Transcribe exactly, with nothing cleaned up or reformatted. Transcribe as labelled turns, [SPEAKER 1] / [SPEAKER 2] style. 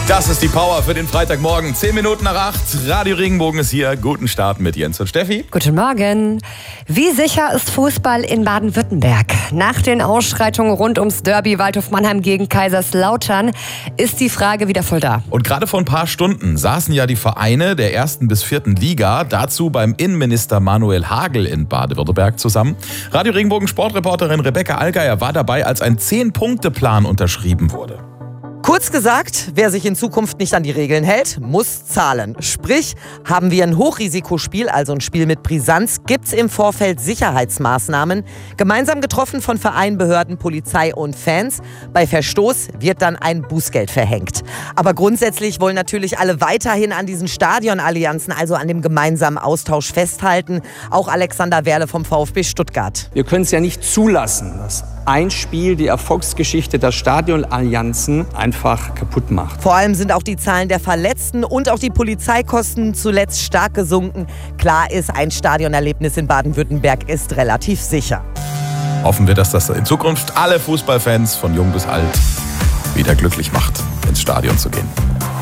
[SPEAKER 1] Das ist die Power für den Freitagmorgen. Zehn Minuten nach acht. Radio Regenbogen ist hier. Guten Start mit Jens und Steffi.
[SPEAKER 2] Guten Morgen. Wie sicher ist Fußball in Baden-Württemberg? Nach den Ausschreitungen rund ums Derby Waldhof Mannheim gegen Kaiserslautern ist die Frage wieder voll da.
[SPEAKER 1] Und gerade vor ein paar Stunden saßen ja die Vereine der ersten bis vierten Liga dazu beim Innenminister Manuel Hagel in Baden-Württemberg zusammen. Radio Regenbogen Sportreporterin Rebecca Allgeier war dabei, als ein zehn-Punkte-Plan unterschrieben wurde.
[SPEAKER 3] Kurz gesagt, wer sich in Zukunft nicht an die Regeln hält, muss zahlen. Sprich, haben wir ein Hochrisikospiel, also ein Spiel mit Brisanz, gibt's im Vorfeld Sicherheitsmaßnahmen, gemeinsam getroffen von Vereinen, Behörden, Polizei und Fans. Bei Verstoß wird dann ein Bußgeld verhängt. Aber grundsätzlich wollen natürlich alle weiterhin an diesen Stadionallianzen, also an dem gemeinsamen Austausch festhalten. Auch Alexander Werle vom VfB Stuttgart.
[SPEAKER 4] Wir können es ja nicht zulassen, dass ein Spiel die Erfolgsgeschichte der Stadionallianzen einfach kaputt macht.
[SPEAKER 3] Vor allem sind auch die Zahlen der Verletzten und auch die Polizeikosten zuletzt stark gesunken. Klar ist, ein Stadionerlebnis in Baden-Württemberg ist relativ sicher.
[SPEAKER 1] Hoffen wir, dass das in Zukunft alle Fußballfans von jung bis alt wieder glücklich macht, ins Stadion zu gehen.